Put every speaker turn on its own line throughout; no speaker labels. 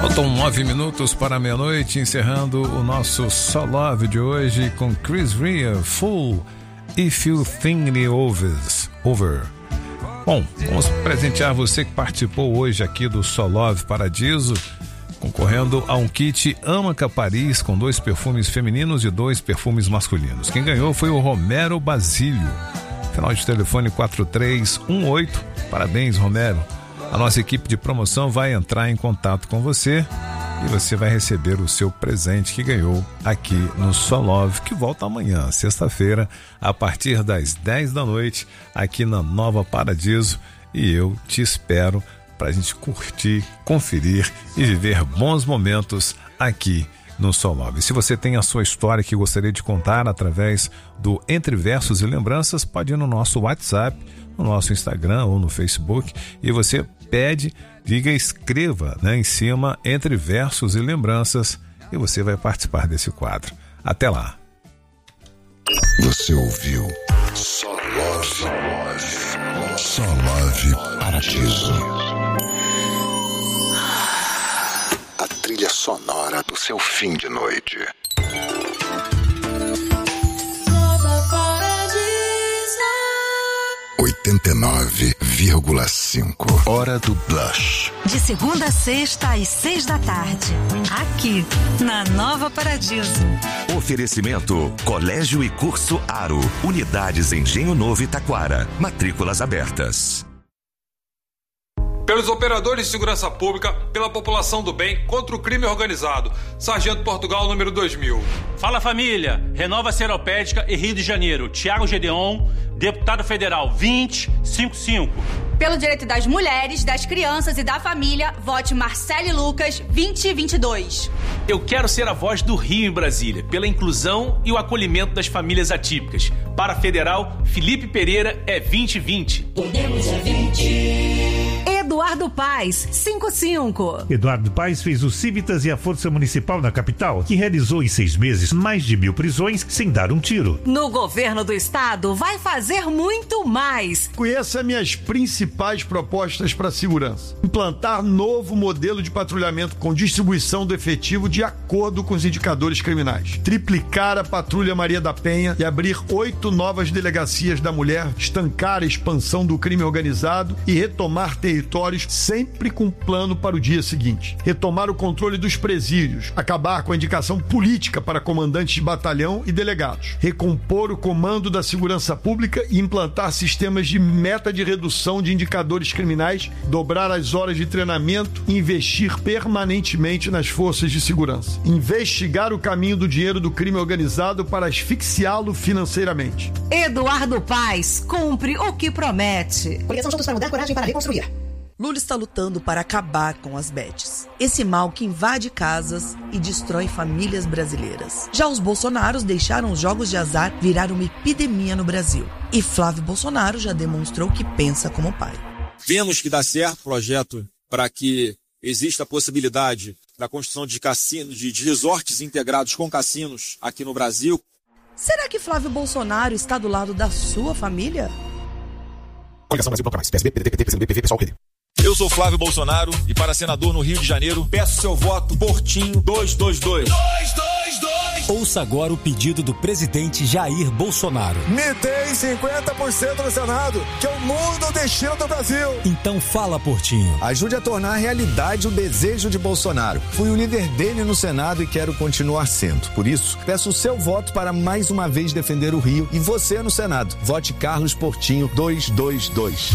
Faltam 9 minutos para meia-noite, encerrando o nosso Só Love de hoje com Chris Rea, Full, If You Think It Over. Bom, vamos presentear você que participou hoje aqui do Só Love Paradiso, concorrendo a um kit Amaca Paris com 2 perfumes femininos e 2 perfumes masculinos. Quem ganhou foi o Romero Basílio, final de telefone 4318. Parabéns, Romero. A nossa equipe de promoção vai entrar em contato com você e você vai receber o seu presente que ganhou aqui no Só Love, que volta amanhã, sexta-feira, a partir das 10 da noite, aqui na Nova Paradiso. E eu te espero para a gente curtir, conferir e viver bons momentos aqui no Só Love. Se você tem a sua história que gostaria de contar através do Entre Versos e Lembranças, pode ir no nosso WhatsApp, no nosso Instagram ou no Facebook, e você pede, diga, escreva, em cima Entre Versos e Lembranças, e você vai participar desse quadro. Até lá.
Você ouviu Só Love, Só Love Paradiso. A trilha sonora do seu fim de noite. 89,5. Hora do Blush.
De segunda a sexta às 6 da tarde. Aqui, na Nova Paradiso.
Oferecimento: Colégio e Curso Aro. Unidades Engenho Novo e Taquara. Matrículas abertas.
Pelos operadores de segurança pública, pela população do bem, contra o crime organizado. Sargento Portugal, número 2000.
Fala, família. Renova Seropédica e Rio de Janeiro. Tiago Gedeon, deputado federal 2055.
Pelo direito das mulheres, das crianças e da família, vote Marcele Lucas 2022.
Eu quero ser a voz do Rio em Brasília, pela inclusão e o acolhimento das famílias atípicas. Para federal, Felipe Pereira é 2020.
Podemos é 20. Eduardo Paes, 55.
Eduardo Paes fez o Civitas e a Força Municipal na capital, que realizou em 6 meses mais de 1.000 prisões sem dar um tiro.
No governo do estado, vai fazer muito mais.
Conheça minhas principais propostas para a segurança. Implantar novo modelo de patrulhamento com distribuição do efetivo de acordo com os indicadores criminais. Triplicar a Patrulha Maria da Penha e abrir 8 novas delegacias da mulher, estancar a expansão do crime organizado e retomar territórios sempre com plano para o dia seguinte. Retomar o controle dos presídios, acabar com a indicação política para comandantes de batalhão e delegados. Recompor o comando da segurança pública e implantar sistemas de meta de redução de indicadores criminais, dobrar as horas de treinamento e investir permanentemente nas forças de segurança. Investigar o caminho do dinheiro do crime organizado para asfixiá-lo financeiramente.
Eduardo Paes cumpre o que promete.
Coligação Juntos para Mudar, coragem para reconstruir.
Lula está lutando para acabar com as bets. Esse mal que invade casas e destrói famílias brasileiras. Já os bolsonaros deixaram os jogos de azar virar uma epidemia no Brasil. E Flávio Bolsonaro já demonstrou que pensa como pai.
Vemos que dá certo o projeto para que exista a possibilidade da construção de cassinos, de resorts integrados com cassinos aqui no Brasil.
Será que Flávio Bolsonaro está do lado da sua família?
Coligação Brasil Bloco Mais, PSB, PDT, PT, PCdoB, PV, PSOL, QD. Eu sou Flávio Bolsonaro e para senador no Rio de Janeiro, peço seu voto Portinho 222. 222!
Ouça agora o pedido do presidente Jair Bolsonaro.
Me tem 50% no Senado, que eu mudo o destino do Brasil.
Então fala, Portinho.
Ajude a tornar realidade o desejo de Bolsonaro. Fui o líder dele no Senado e quero continuar sendo. Por isso, peço o seu voto para mais uma vez defender o Rio e você no Senado. Vote Carlos Portinho 222.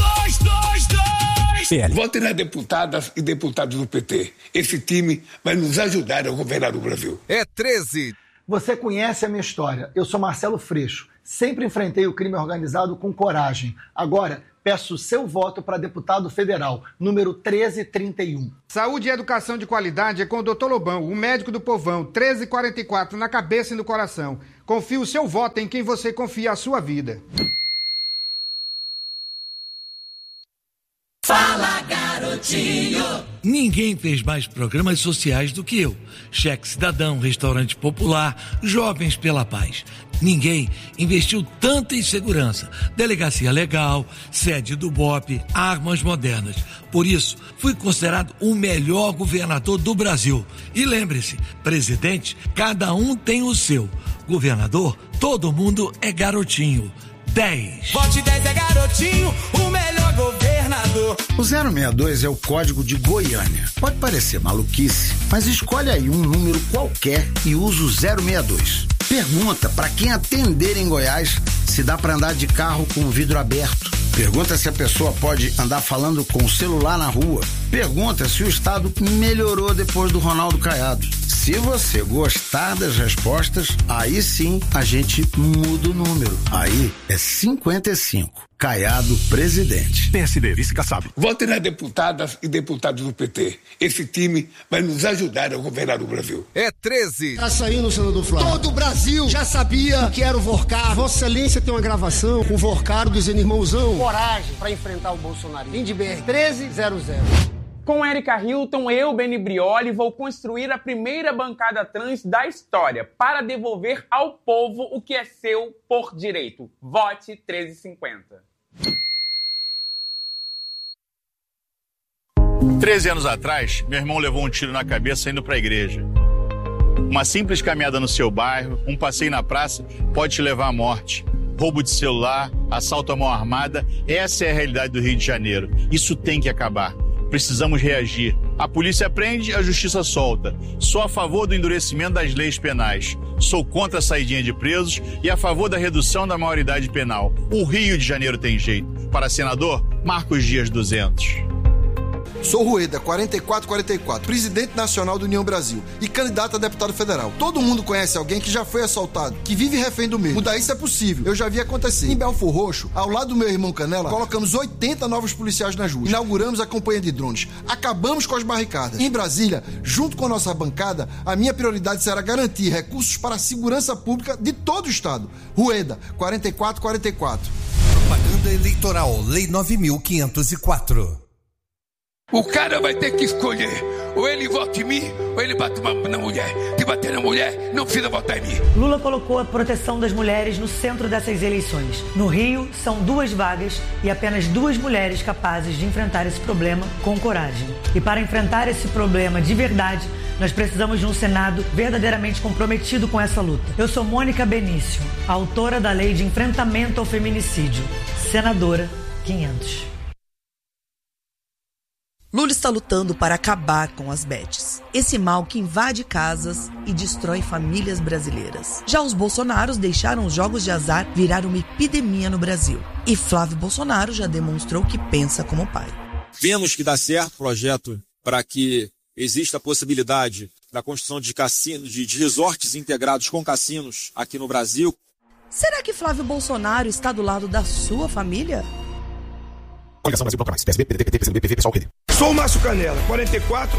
222!
PL.
Votem nas deputadas e deputados do PT. Esse time vai nos ajudar a governar o Brasil.
É 13.
Você conhece a minha história. Eu sou Marcelo Freixo. Sempre enfrentei o crime organizado com coragem. Agora, peço o seu voto para deputado federal, número 1331.
Saúde e educação de qualidade é com o Dr. Lobão, o médico do povão, 1344, na cabeça e no coração. Confie o seu voto em quem você confia a sua vida.
Fala, garoto.
Garotinho.
Ninguém fez mais programas sociais do que eu. Cheque Cidadão, Restaurante Popular, Jovens pela Paz. Ninguém investiu tanto em segurança. Delegacia legal, sede do BOP, armas modernas. Por isso, fui considerado o melhor governador do Brasil. E lembre-se, presidente, cada um tem o seu. Governador, todo mundo é garotinho. 10.
Vote 10 é garotinho, o melhor governador.
O 062 é o código de Goiânia. Pode parecer maluquice, mas escolhe aí um número qualquer e usa o 062. Pergunta para quem atender em Goiás se dá para andar de carro com o vidro aberto. Pergunta se a pessoa pode andar falando com o celular na rua. Pergunta se o estado melhorou depois do Ronaldo Caiado. Se você gostar das respostas, aí sim a gente muda o número. Aí é 55. Caiado presidente.
PSD, vice Kassab. Vote nas deputadas e deputados do PT. Esse time vai nos ajudar a governar o Brasil.
É 13.
Tá saindo, senador Flávio. Todo o Brasil já sabia o que era o Vorcar. Vossa Excelência tem uma gravação com o Vorcar dizendo irmãozão.
Coragem para enfrentar o Bolsonaro. Vim de BR 1300.
Com Érica Hilton, eu, Beni Brioli, vou construir a primeira bancada trans da história para devolver ao povo o que é seu por direito. Vote 1350.
13 anos atrás, meu irmão levou um tiro na cabeça indo para a igreja. Uma simples caminhada no seu bairro, um passeio na praça, pode te levar à morte. Roubo de celular, assalto à mão armada, essa é a realidade do Rio de Janeiro. Isso tem que acabar. Precisamos reagir. A polícia prende, a justiça solta. Sou a favor do endurecimento das leis penais. Sou contra a saidinha de presos e a favor da redução da maioridade penal. O Rio de Janeiro tem jeito. Para senador, Marcos Dias 200.
Sou Rueda, 4444, presidente nacional do União Brasil e candidato a deputado federal. Todo mundo conhece alguém que já foi assaltado, que vive refém do medo. Mudar isso é possível, eu já vi acontecer. Em Belfor Roxo, ao lado do meu irmão Canela, colocamos 80 novos policiais nas ruas. Inauguramos a campanha de drones. Acabamos com as barricadas. Em Brasília, junto com a nossa bancada, a minha prioridade será garantir recursos para a segurança pública de todo o estado. Rueda, 4444.
Propaganda eleitoral, Lei 9.504.
O cara vai ter que escolher. Ou ele vota em mim, ou ele bate na mulher. Se bater na mulher, não precisa votar em mim.
Lula colocou a proteção das mulheres no centro dessas eleições. No Rio, são 2 vagas e apenas 2 mulheres capazes de enfrentar esse problema com coragem. E para enfrentar esse problema de verdade, nós precisamos de um Senado verdadeiramente comprometido com essa luta. Eu sou Mônica Benício, autora da Lei de Enfrentamento ao Feminicídio. Senadora 500.
Lula está lutando para acabar com as bets. Esse mal que invade casas e destrói famílias brasileiras. Já os bolsonaros deixaram os jogos de azar virar uma epidemia no Brasil. E Flávio Bolsonaro já demonstrou que pensa como pai.
Vemos que dá certo o projeto para que exista a possibilidade da construção de cassinos, de resorts integrados com cassinos aqui no Brasil.
Será que Flávio Bolsonaro está do lado da sua família?
Coligação Brasil Bloco Mais, PSB, PDT, PT, PCdoB, PV, PSOL, QD.
Sou o Márcio Canela, 44